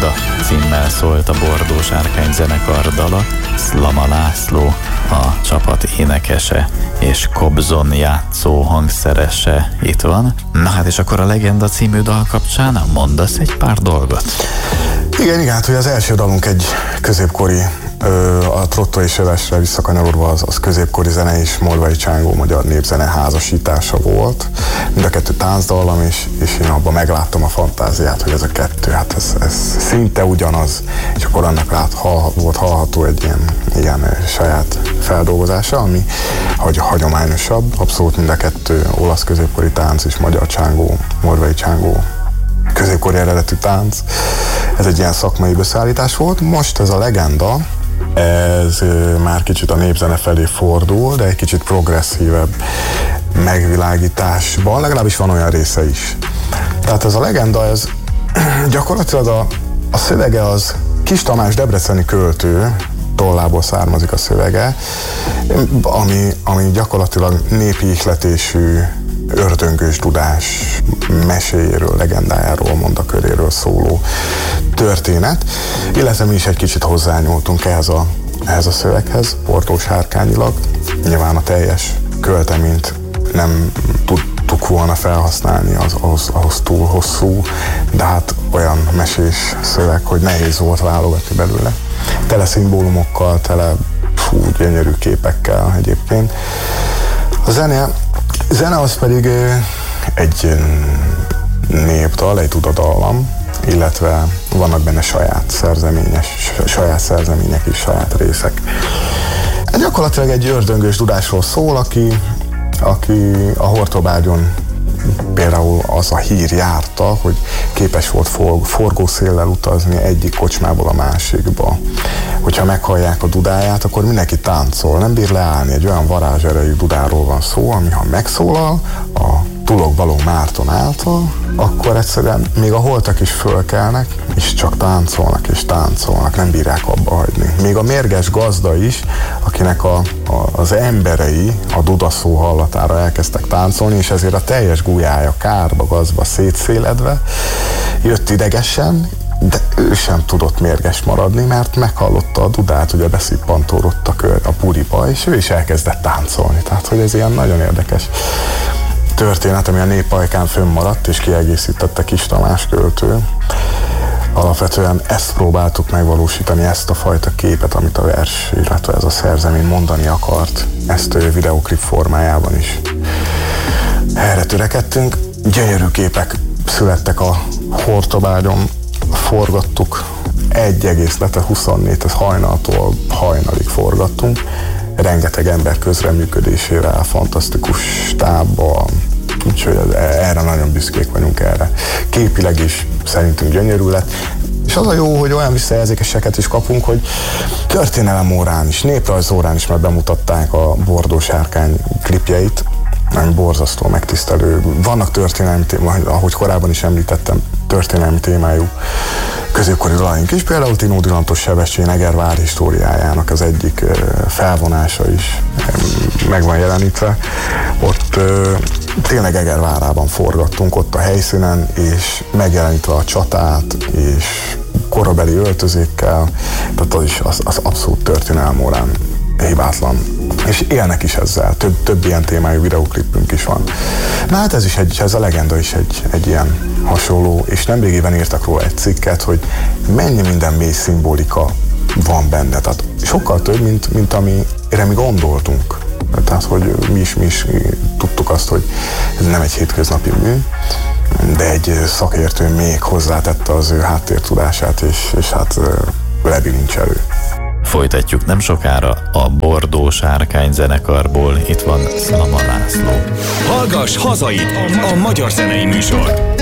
Legenda címmel szólt a Bordó Sárkány zenekar dala. Szlama László a csapat énekese és kobzon játszó hangszerese itt van. Na hát, és akkor a Legenda című dal kapcsán mondasz egy pár dolgot? Igen, hát hogy az első dalunk egy középkori, a Trotto és Övesre visszakanyarodva az középkori zene és Moldvai Csángó magyar népzene házasítása volt. Mind a kettő táncdallam, és én abban megláttam a fantáziát, hogy ez a kettő, hát ez szinte ugyanaz, és akkor annak volt hallható egy ilyen saját feldolgozása, ami hagyományosabb, abszolút mind a kettő olasz középkori tánc és magyar csángó, Moldvai Csángó középkori eredetű tánc. Ez egy ilyen szakmai beszállítás volt. Most ez a Legenda, ez már kicsit a népzene felé fordul, de egy kicsit progresszívebb megvilágításban, legalábbis van olyan része is. Tehát ez a Legenda, ez gyakorlatilag a szövege az Kis Tamás debreceni költő tollából származik a szövege, ami gyakorlatilag népi ihletésű, ördöngős tudás meséjéről, legendájáról, mondaköréről szóló történet, illetve mi is egy kicsit hozzányúltunk ehhez a szöveghez, Bordó Sárkányilag. Nyilván a teljes költeményt nem tudtuk volna felhasználni, ahhoz túl hosszú, de hát olyan mesés szöveg, hogy nehéz volt válogatni belőle. Tele szimbólumokkal, tele gyönyörű képekkel egyébként. A zene az pedig egy népdal, egy dudadallam, illetve vannak benne saját szerzemények és saját részek. Gyakorlatilag egy ördöngős dudásról szól, aki a Hortobágyon például az a hír járta, hogy képes volt forgószéllel utazni egyik kocsmából a másikba. Hogyha meghallják a dudáját, akkor mindenki táncol, nem bír leállni. Egy olyan varázserejű dudáról van szó, ami ha megszólal a Tulogbaló Márton által, akkor egyszerűen még a holtak is fölkelnek, és csak táncolnak és táncolnak, nem bírják abba hagyni. Még a mérges gazda is, akinek az emberei a dudaszó hallatára elkezdtek táncolni, és ezért a teljes gulyája kárba, gazba szétszéledve jött idegesen, de ő sem tudott mérges maradni, mert meghallotta a dudát, ugye beszippantódott a puriba, és ő is elkezdett táncolni. Tehát, hogy ez ilyen nagyon érdekes történet, ami a néppajkán fönnmaradt, és kiegészítette Kis Tamás költő. Alapvetően ezt próbáltuk megvalósítani, ezt a fajta képet, amit a vers, illetve ez a szerzemény mondani akart, ezt videóklip formájában is. Erre törekedtünk. Gyönyörű képek születtek a Hortobágyon, forgattuk egy egész lete 24, ez hajnaltól hajnalig forgattunk. Rengeteg ember közreműködésével, fantasztikus stábbal, úgyhogy erre nagyon büszkék vagyunk erre. Képileg is szerintünk gyönyörű lett, és az a jó, hogy olyan visszajelzéseket is kapunk, hogy történelem órán is, néprajz órán is már bemutatták a Bordó Sárkány klipjeit, ami borzasztó megtisztelő. Vannak történelmi témájú, ahogy korábban is említettem, történelmi témájú középkori dalaink is. Például Tinódi Lantos Sebestyén Egervár históriájának az egyik felvonása is meg van jelenítve. Ott tényleg Egervárában forgattunk, ott a helyszínen, és megjelenítve a csatát, és korabeli öltözékkel, tehát az abszolút történelem órán hibátlan. És élnek is ezzel, több ilyen témájú videóklipünk is van. Na hát ez a Legenda is egy ilyen hasonló, és nemrégiben írtak róla egy cikket, hogy mennyi minden mély szimbolika van benne. Tehát sokkal több, mint amire mi gondoltunk. Tehát, hogy mi is tudtuk azt, hogy ez nem egy hétköznapi mű, de egy szakértő még hozzátette az ő háttértudását, és hát lebilincselő. Folytatjuk nem sokára a Bordó Sárkány zenekarból. Itt van Szlama László. Hallgass hazait, a magyar zenei műsor.